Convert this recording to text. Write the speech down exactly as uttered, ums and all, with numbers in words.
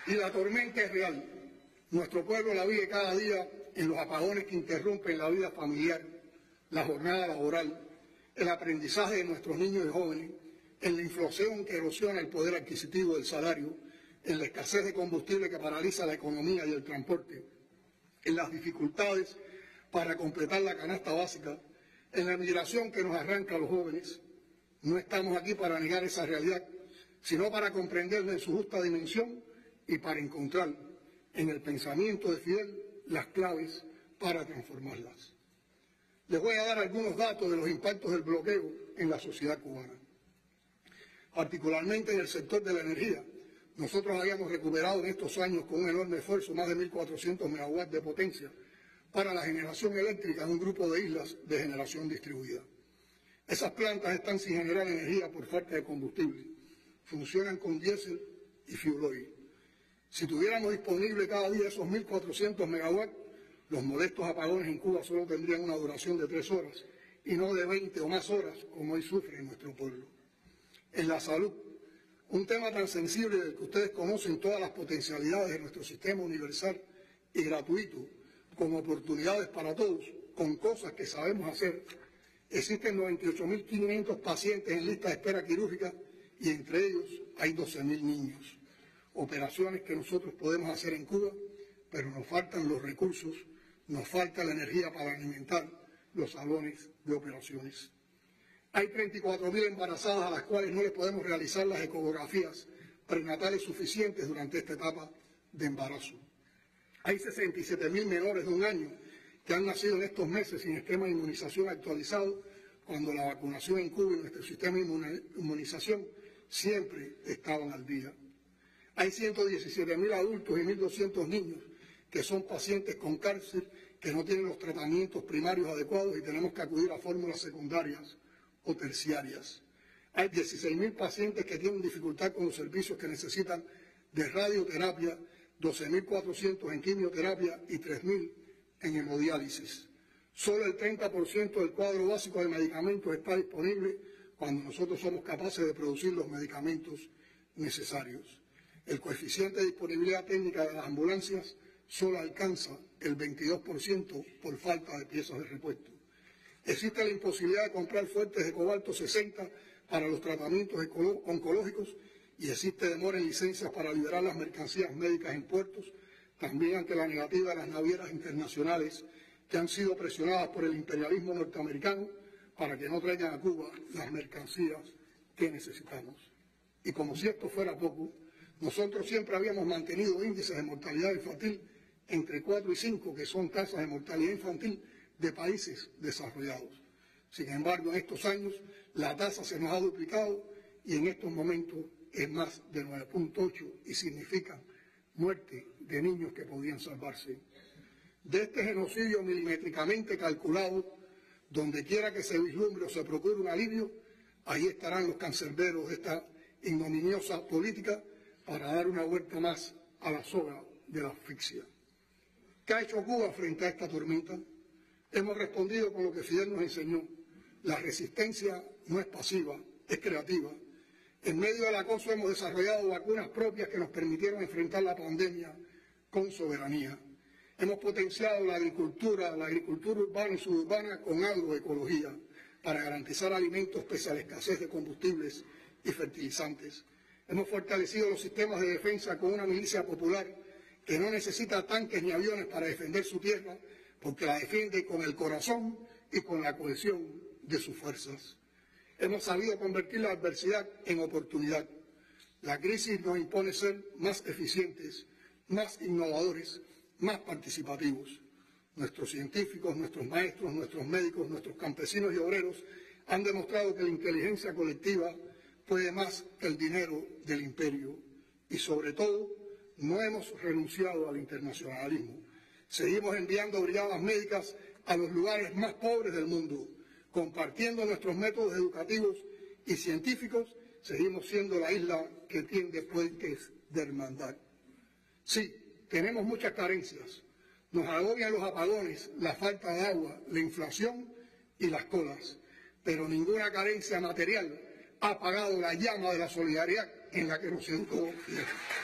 Y la tormenta es real. Nuestro pueblo la vive cada día en los apagones que interrumpen la vida familiar, la jornada laboral, el aprendizaje de nuestros niños y jóvenes, en la inflación que erosiona el poder adquisitivo del salario, en la escasez de combustible que paraliza la economía y el transporte, en las dificultades para completar la canasta básica, en la migración que nos arranca a los jóvenes. No estamos aquí para negar esa realidad, sino para comprenderla en su justa dimensión y para encontrar en el pensamiento de Fidel las claves para transformarlas. Les voy a dar algunos datos de los impactos del bloqueo en la sociedad cubana. Particularmente en el sector de la energía, nosotros habíamos recuperado en estos años con un enorme esfuerzo más de mil cuatrocientos megawatts de potencia para la generación eléctrica en un grupo de islas de generación distribuida. Esas plantas están sin generar energía por falta de combustible. Funcionan con diésel y fuel oil. Si tuviéramos disponible cada día esos mil cuatrocientos megawatts, los molestos apagones en Cuba solo tendrían una duración de tres horas y no de veinte o más horas como hoy sufre nuestro pueblo. En la salud, un tema tan sensible del que ustedes conocen todas las potencialidades de nuestro sistema universal y gratuito, con oportunidades para todos, con cosas que sabemos hacer. Existen noventa y ocho mil quinientos pacientes en lista de espera quirúrgica y entre ellos hay doce mil niños. Operaciones que nosotros podemos hacer en Cuba, pero nos faltan los recursos, nos falta la energía para alimentar los salones de operaciones. Hay treinta y cuatro mil embarazadas a las cuales no les podemos realizar las ecografías prenatales suficientes durante esta etapa de embarazo. Hay sesenta y siete mil menores de un año que han nacido en estos meses sin esquema de inmunización actualizado, cuando la vacunación en Cuba y nuestro sistema de inmunización siempre estaban al día. Hay ciento diecisiete mil adultos y mil doscientos niños que son pacientes con cáncer que no tienen los tratamientos primarios adecuados y tenemos que acudir a fórmulas secundarias o terciarias. Hay dieciséis mil pacientes que tienen dificultad con los servicios que necesitan de radioterapia, doce mil cuatrocientos en quimioterapia y tres mil en hemodiálisis. Solo el treinta por ciento del cuadro básico de medicamentos está disponible cuando nosotros somos capaces de producir los medicamentos necesarios. El coeficiente de disponibilidad técnica de las ambulancias solo alcanza el veintidós por ciento por falta de piezas de repuesto. Existe la imposibilidad de comprar fuentes de cobalto sesenta para los tratamientos oncológicos y existe demora en licencias para liberar las mercancías médicas en puertos, también ante la negativa de las navieras internacionales que han sido presionadas por el imperialismo norteamericano para que no traigan a Cuba las mercancías que necesitamos. Y como si esto fuera poco, nosotros siempre habíamos mantenido índices de mortalidad infantil entre cuatro y cinco, que son tasas de mortalidad infantil de países desarrollados. Sin embargo, en estos años la tasa se nos ha duplicado y en estos momentos es más de nueve punto ocho y significa muerte de niños que podían salvarse. De este genocidio milimétricamente calculado, donde quiera que se vislumbre o se procure un alivio, ahí estarán los cancerberos de esta ignominiosa política para dar una vuelta más a la soga de la asfixia. ¿Qué ha hecho Cuba frente a esta tormenta? Hemos respondido con lo que Fidel nos enseñó. La resistencia no es pasiva, es creativa. En medio del acoso hemos desarrollado vacunas propias que nos permitieron enfrentar la pandemia con soberanía. Hemos potenciado la agricultura, la agricultura urbana y suburbana con agroecología para garantizar alimentos pese a la escasez de combustibles y fertilizantes. Hemos fortalecido los sistemas de defensa con una milicia popular que no necesita tanques ni aviones para defender su tierra, porque la defiende con el corazón y con la cohesión de sus fuerzas. Hemos sabido convertir la adversidad en oportunidad. La crisis nos impone ser más eficientes, más innovadores, más participativos. Nuestros científicos, nuestros maestros, nuestros médicos, nuestros campesinos y obreros han demostrado que la inteligencia colectiva puede más que el dinero del imperio y, sobre todo, no hemos renunciado al internacionalismo. Seguimos enviando brigadas médicas a los lugares más pobres del mundo. Compartiendo nuestros métodos educativos y científicos, seguimos siendo la isla que tiende puentes de hermandad. Sí, tenemos muchas carencias. Nos agobian los apagones, la falta de agua, la inflación y las colas. Pero ninguna carencia material ha apagado la llama de la solidaridad en la que nos educó Fidel.